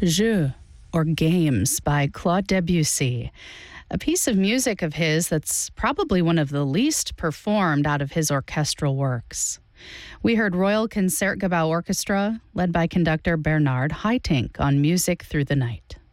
Jeux, or Games, by Claude Debussy, a piece of music of his that's probably one of the least performed out of his orchestral works. We heard Royal Concertgebouw Orchestra, led by conductor Bernard Haitink, on Music Through the Night.